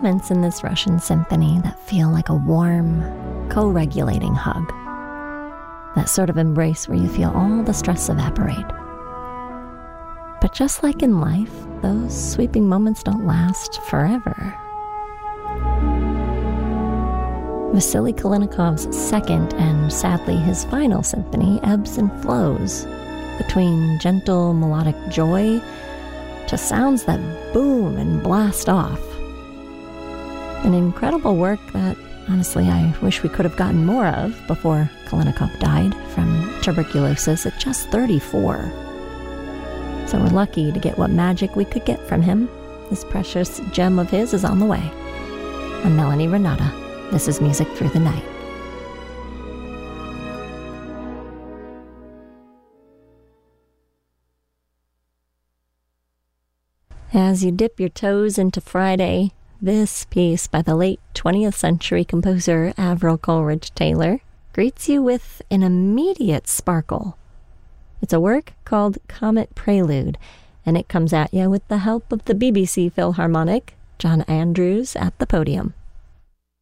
moments in this Russian symphony that feel like a warm, co-regulating hug. That sort of embrace where you feel all the stress evaporate. But just like in life, those sweeping moments don't last forever. Vasily Kalinikov's second and sadly his final symphony ebbs and flows between gentle melodic joy to sounds that boom and blast off. An incredible work that, honestly, I wish we could have gotten more of before Kalinikov died from tuberculosis at just 34. So we're lucky to get what magic we could get from him. This precious gem of his is on the way. I'm Melanie Renata. This is Music Through the Night. As you dip your toes into Friday, this piece by the late 20th century composer Avril Coleridge Taylor greets you with an immediate sparkle. It's a work called Comet Prelude, and it comes at you with the help of the BBC Philharmonic, John Andrews at the podium.